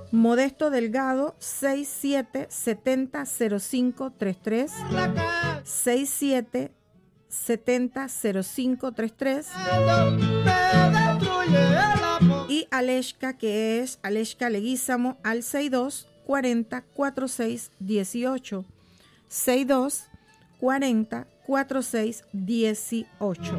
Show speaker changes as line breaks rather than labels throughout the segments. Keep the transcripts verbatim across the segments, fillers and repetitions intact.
Modesto Delgado, seis siete siete cero cero cinco tres tres, seis siete siete cero cero cinco tres tres. Y Aleshka, que es Aleshka Leguízamo, al sesenta y dos cuarenta cuarenta y seis dieciocho. sesenta y dos cuarenta cuarenta y seis dieciocho.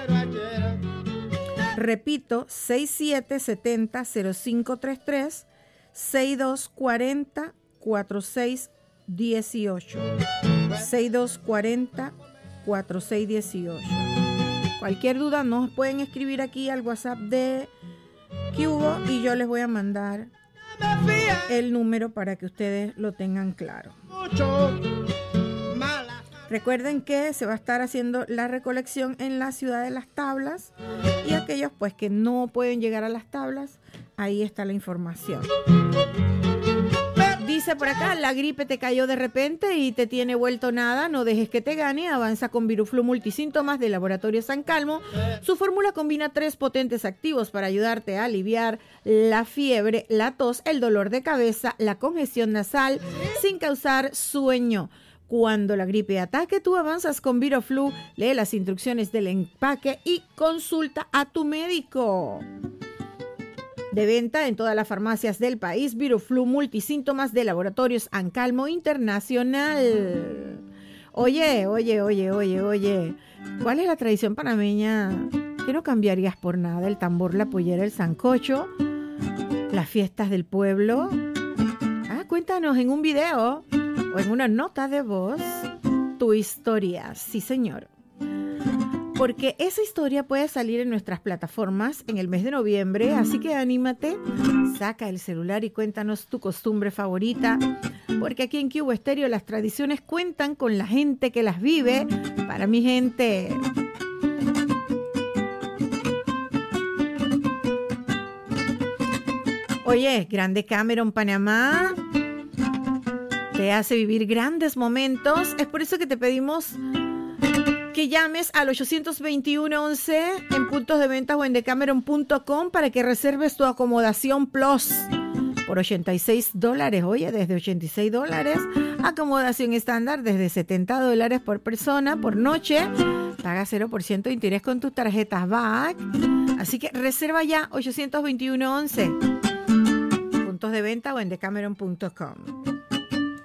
Repito, seis siete siete cero cero cinco tres tres, sesenta y dos cuarenta cuarenta y seis dieciocho. sesenta y dos cuarenta cuarenta y seis dieciocho. Cualquier duda nos pueden escribir aquí al WhatsApp de Cubo y yo les voy a mandar el número para que ustedes lo tengan claro. Recuerden que se va a estar haciendo la recolección en la ciudad de Las Tablas y aquellos pues que no pueden llegar a Las Tablas, ahí está la información. Dice por acá, la gripe te cayó de repente y te tiene vuelto nada, no dejes que te gane, avanza con Viruflu Multisíntomas de Laboratorio San Calmo. Su fórmula combina tres potentes activos para ayudarte a aliviar la fiebre, la tos, el dolor de cabeza, la congestión nasal, sin causar sueño. Cuando la gripe ataque, tú avanzas con Viroflu, lee las instrucciones del empaque y consulta a tu médico. De venta en todas las farmacias del país, Viroflu Multisíntomas de Laboratorios Ancalmo Internacional. Oye, oye, oye, oye, oye, ¿cuál es la tradición panameña que no cambiarías por nada? El tambor, la pollera, el sancocho, las fiestas del pueblo. Ah, cuéntanos en un video o en una nota de voz tu historia. Sí, señor. Porque esa historia puede salir en nuestras plataformas en el mes de noviembre, así que anímate, saca el celular y cuéntanos tu costumbre favorita, porque aquí en Cubo Estéreo las tradiciones cuentan con la gente que las vive, para mi gente. Oye, Grande Cameron Panamá te hace vivir grandes momentos, es por eso que te pedimos que llames al ochocientos veintiuno once en puntos de ventas o en decameron punto com para que reserves tu acomodación plus por ochenta y seis dólares. Oye, desde ochenta y seis dólares. Acomodación estándar desde setenta dólares por persona por noche. Paga cero por ciento de interés con tus tarjetas B A C. Así que reserva ya ochocientos veintiuno once. Puntos de venta o en decameron punto com.